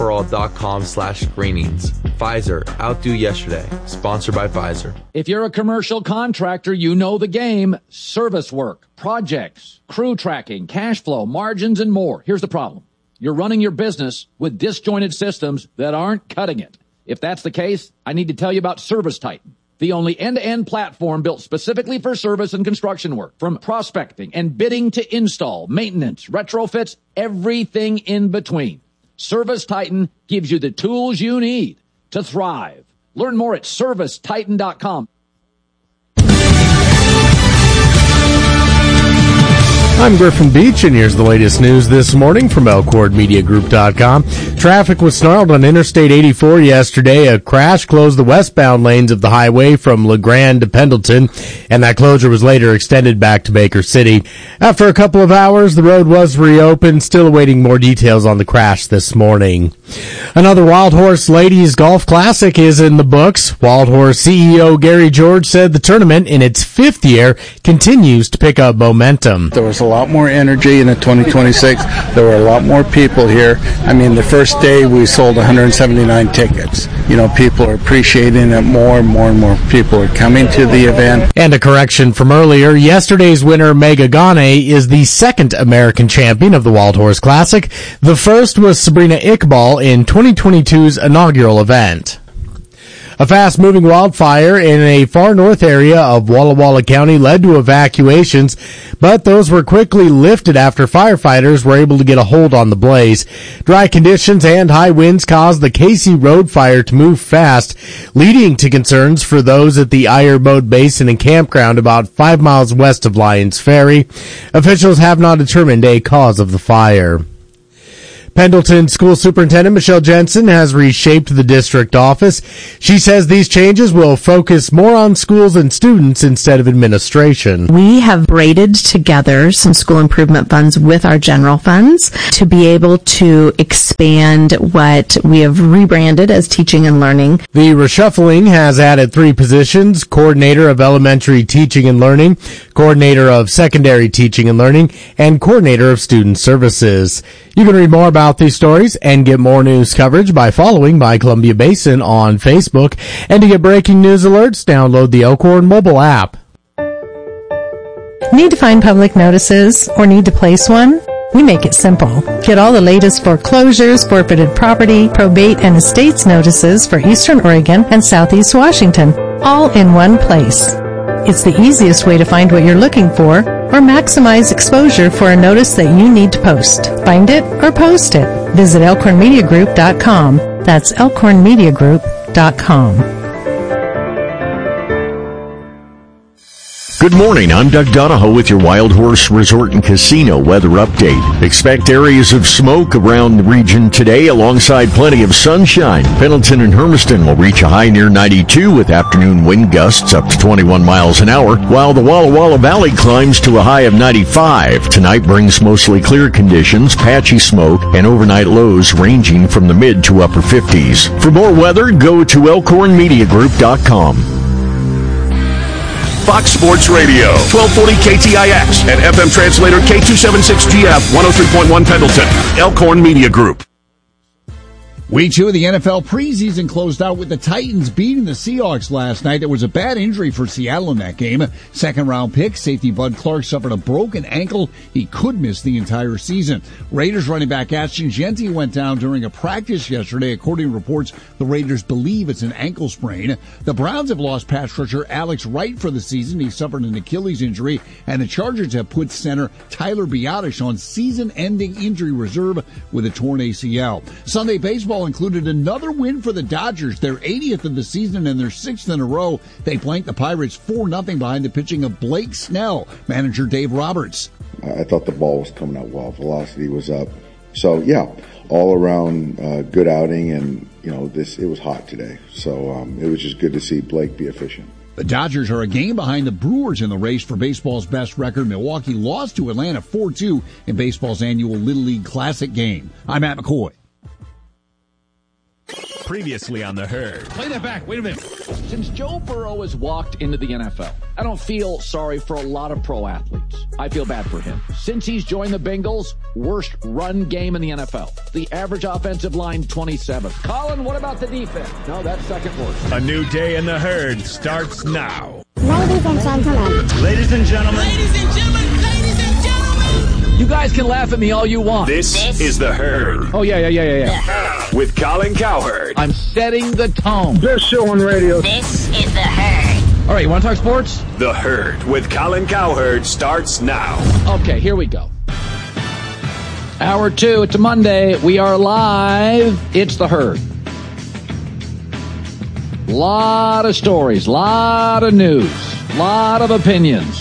Pfizerforall.com/screenings. Pfizer, outdo yesterday. Sponsored by Pfizer. If you're a commercial contractor, you know the game. Service work, projects, crew tracking, cash flow, margins, and more. Here's the problem. You're running your business with disjointed systems that aren't cutting it. If that's the case, I need to tell you about ServiceTitan, the only end-to-end platform built specifically for service and construction work. From prospecting and bidding to install, maintenance, retrofits, everything in between. ServiceTitan gives you the tools you need to thrive. Learn more at ServiceTitan.com. I'm Griffin Beach, and here's the latest news this morning from ElcordMediaGroup.com. Traffic was snarled on Interstate 84 yesterday. A crash closed the westbound lanes of the highway from LeGrand to Pendleton, and that closure was later extended back to Baker City. After a couple of hours, the road was reopened, still awaiting more details on the crash this morning. Another Wild Horse Ladies Golf Classic is in the books. Wild Horse CEO Gary George said the tournament, in its 5th year, continues to pick up momentum. There was a lot more energy in the 2026. There were a lot more people here. I mean, the first day we sold 179 tickets. You know, people are appreciating it more and more and more people are coming to the event. And a correction from earlier, yesterday's winner, Mega Gane, is the second American champion of the Wild Horse Classic. The first was Sabrina Iqbal in 2022's inaugural event. A fast-moving wildfire in a far north area of Walla Walla County led to evacuations, but those were quickly lifted after firefighters were able to get a hold on the blaze. Dry conditions and high winds caused the Casey Road fire to move fast, leading to concerns for those at the Iron Boat Basin and Campground about 5 miles west of Lyons Ferry. Officials have not determined a cause of the fire. Pendleton School Superintendent Michelle Jensen has reshaped the district office. She says these changes will focus more on schools and students instead of administration. We have braided together some school improvement funds with our general funds to be able to expand what we have rebranded as teaching and learning. The reshuffling has added 3 positions: coordinator of elementary teaching and learning, coordinator of secondary teaching and learning, and coordinator of student services. You can read more about these stories and get more news coverage by following My Columbia Basin on Facebook. And to get breaking news alerts, download the Elkhorn mobile app. Need to find public notices or need to place one? We make it simple. Get all the latest foreclosures, forfeited property, probate, and estates notices for Eastern Oregon and Southeast Washington, all in one place. It's the easiest way to find what you're looking for or maximize exposure for a notice that you need to post. Find it or post it. Visit elkhornmediagroup.com. That's elkhornmediagroup.com. Good morning, I'm Doug Donahoe with your Wild Horse Resort and Casino weather update. Expect areas of smoke around the region today alongside plenty of sunshine. Pendleton and Hermiston will reach a high near 92 with afternoon wind gusts up to 21 miles an hour, while the Walla Walla Valley climbs to a high of 95. Tonight brings mostly clear conditions, patchy smoke, and overnight lows ranging from the mid to upper 50s. For more weather, go to elkhornmediagroup.com. Fox Sports Radio, 1240 KTIX, and FM translator K276GF, 103.1 Pendleton, Elkhorn Media Group. Week 2 of the NFL preseason closed out with the Titans beating the Seahawks last night. There was a bad injury for Seattle in that game. Second-round pick, safety Bud Clark suffered a broken ankle. He could miss the entire season. Raiders running back Ashton Jeanty went down during a practice yesterday. According to reports, the Raiders believe it's an ankle sprain. The Browns have lost pass rusher Alex Wright for the season. He suffered an Achilles injury. And the Chargers have put center Tyler Biadasz on season-ending injury reserve with a torn ACL. Sunday baseball included another win for the Dodgers, their 80th of the season and their 6th in a row. They blanked the Pirates 4-0 behind the pitching of Blake Snell. Manager Dave Roberts. I thought the ball was coming out well. Velocity was up. So, yeah, all around good outing, and, it was hot today. So it was just good to see Blake be efficient. The Dodgers are a game behind the Brewers in the race for baseball's best record. Milwaukee lost to Atlanta 4-2 in baseball's annual Little League Classic game. I'm Matt McCoy. Previously on The Herd. Play that back. Wait a minute. Since Joe Burrow has walked into the NFL, I don't feel sorry for a lot of pro athletes. I feel bad for him. Since he's joined the Bengals, worst run game in the NFL. The average offensive line, 27th. Colin, what about the defense? No, that's second worst. A new day in The Herd starts now. Ladies and gentlemen. Ladies and gentlemen. Ladies and gentlemen. Ladies and gentlemen. You guys can laugh at me all you want. This is The Herd. Oh, yeah. With Colin Cowherd. I'm setting the tone. Best show on radio. This is The Herd. All right, you want to talk sports? The Herd with Colin Cowherd starts now. Okay, here we go. Hour 2, it's a Monday. We are live. It's The Herd. Lot of stories, lot of news, lot of opinions.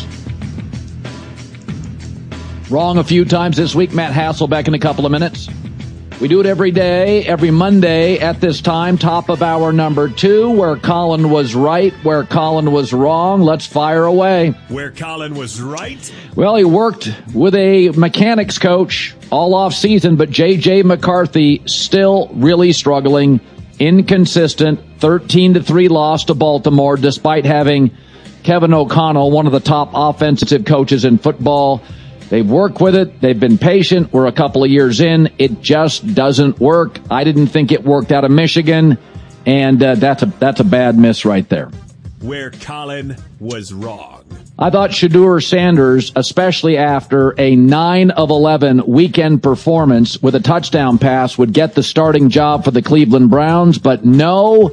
Wrong a few times this week. Matt Hasselbeck in a couple of minutes. We do it every day, every Monday at this time. Top of hour number 2, where Colin was right, where Colin was wrong. Let's fire away. Where Colin was right? Well, he worked with a mechanics coach all off season, but J.J. McCarthy still really struggling, inconsistent. 13-3 loss to Baltimore, despite having Kevin O'Connell, one of the top offensive coaches in football. They've worked with it. They've been patient. We're a couple of years in. It just doesn't work. I didn't think it worked out of Michigan, and that's a bad miss right there. Where Colin was wrong. I thought Shedeur Sanders, especially after a 9 of 11 weekend performance with a touchdown pass, would get the starting job for the Cleveland Browns, but no,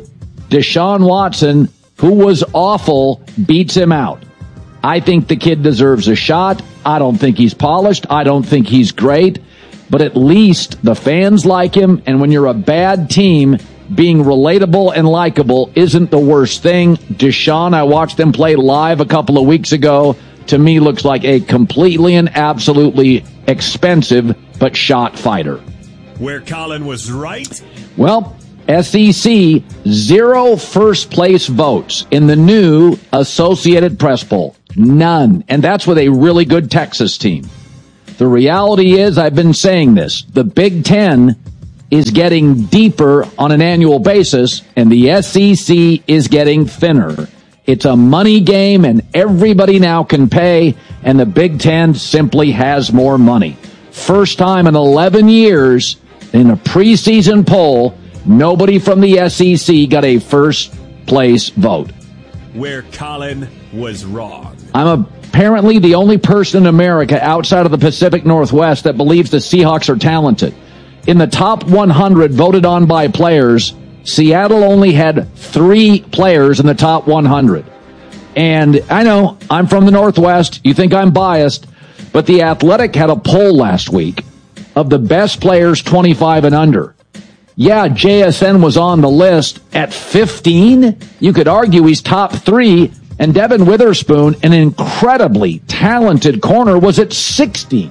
Deshaun Watson, who was awful, beats him out. I think the kid deserves a shot. I don't think he's polished. I don't think he's great. But at least the fans like him. And when you're a bad team, being relatable and likable isn't the worst thing. Deshaun, I watched him play live a couple of weeks ago. To me, looks like a completely and absolutely expensive but shot fighter. Where Colin was right? Well, SEC, 0 first-place votes in the new Associated Press poll. None. And that's with a really good Texas team. The reality is, I've been saying this, the Big Ten is getting deeper on an annual basis, and the SEC is getting thinner. It's a money game, and everybody now can pay, and the Big Ten simply has more money. First time in 11 years in a preseason poll, nobody from the SEC got a first-place vote. Where Colin was wrong. I'm apparently the only person in America outside of the Pacific Northwest that believes the Seahawks are talented. In the top 100 voted on by players, Seattle only had 3 players in the top 100. And I know I'm from the Northwest. You think I'm biased, but The Athletic had a poll last week of the best players 25 and under. Yeah, JSN was on the list at 15. You could argue he's top 3. And Devin Witherspoon, an incredibly talented corner, was at 16.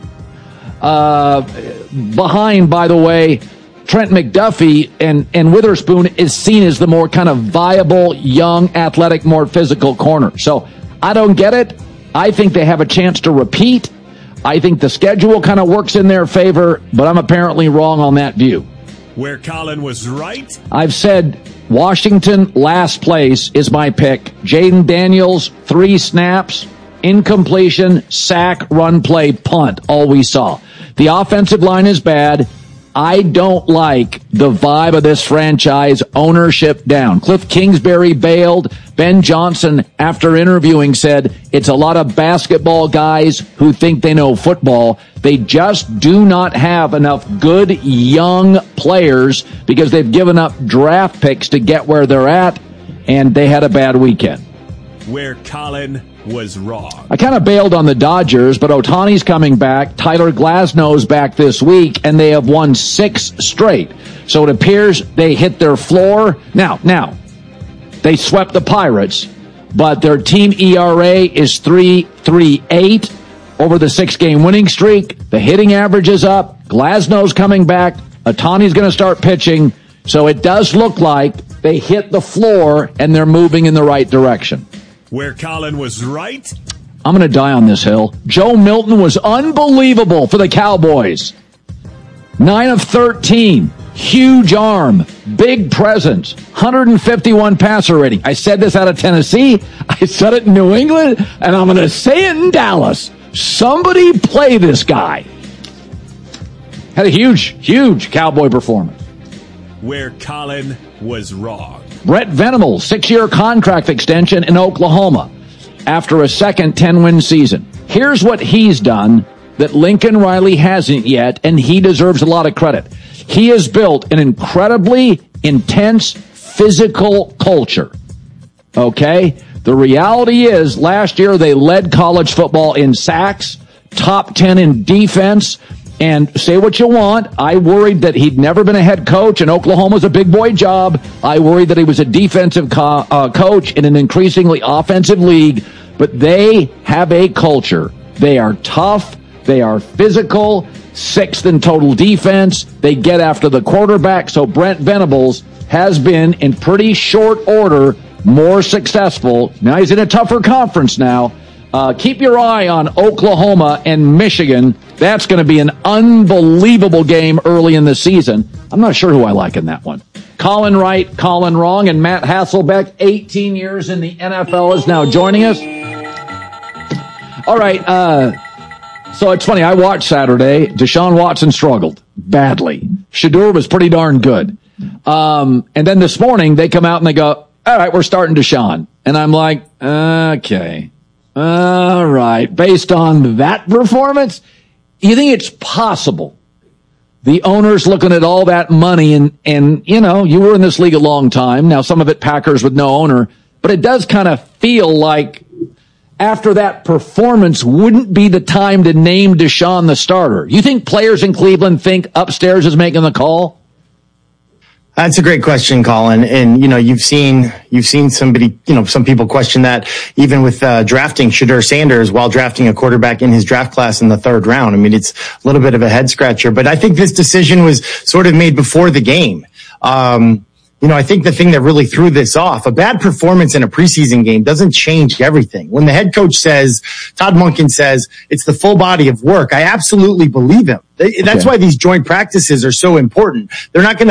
Behind, by the way, Trent McDuffie, and Witherspoon is seen as the more kind of viable, young, athletic, more physical corner. So I don't get it. I think they have a chance to repeat. I think the schedule kind of works in their favor, but I'm apparently wrong on that view. Where Colin was right? I've said Washington last place is my pick. Jaden Daniels, 3 snaps, incompletion, sack, run play, punt, all we saw. The offensive line is bad. I don't like the vibe of this franchise, ownership down. Cliff Kingsbury bailed. Ben Johnson, after interviewing, said it's a lot of basketball guys who think they know football. They just do not have enough good young players because they've given up draft picks to get where they're at, and they had a bad weekend. Where Colin was wrong. I kind of bailed on the Dodgers, but Ohtani's coming back. Tyler Glasnow's back this week, and they have won 6 straight. So it appears they hit their floor. Now, they swept the Pirates, but their team ERA is 3.38 over the 6-game winning streak. The hitting average is up. Glasnow's coming back. Ohtani's going to start pitching. So it does look like they hit the floor, and they're moving in the right direction. Where Colin was right? I'm going to die on this hill. Joe Milton was unbelievable for the Cowboys. 9 of 13. Huge arm. Big presence. 151 passer rating. I said this out of Tennessee. I said it in New England. And I'm going to say it in Dallas. Somebody play this guy. Had a huge Cowboy performance. Where Colin was wrong. Brett Venables, 6-year contract extension in Oklahoma after a second 10-win season. Here's what he's done that Lincoln Riley hasn't yet, and he deserves a lot of credit. He has built an incredibly intense physical culture. Okay? The reality is, last year they led college football in sacks, top 10 in defense. And say what you want, I worried that he'd never been a head coach, and Oklahoma's a big boy job. I worried that he was a defensive coach in an increasingly offensive league. But they have a culture. They are tough. They are physical. 6th in total defense. They get after the quarterback. So Brent Venables has been, in pretty short order, more successful. Now he's in a tougher conference now. Keep your eye on Oklahoma and Michigan. That's going to be an unbelievable game early in the season. I'm not sure who I like in that one. Colin right, Colin wrong, and Matt Hasselbeck, 18 years in the NFL, is now joining us. All right, so it's funny. I watched Saturday. Deshaun Watson struggled badly. Shedeur was pretty darn good. And then this morning, they come out and they go, all right, we're starting Deshaun. And I'm like, okay. All right. Based on that performance, you think it's possible the owner's looking at all that money and, you know, you were in this league a long time. Now, some of it Packers with no owner, but it does kind of feel like after that performance wouldn't be the time to name Deshaun the starter. You think players in Cleveland think upstairs is making the call? That's a great question, Colin. And, you know, you've seen somebody, you know, some people question that even with drafting Shedeur Sanders while drafting a quarterback in his draft class in the 3rd round. I mean, it's a little bit of a head scratcher, but I think this decision was sort of made before the game. You know, I think the thing that really threw this off, a bad performance in a preseason game doesn't change everything. When the head coach says, Todd Monken says, it's the full body of work, I absolutely believe him. That's why these joint practices are so important. They're not going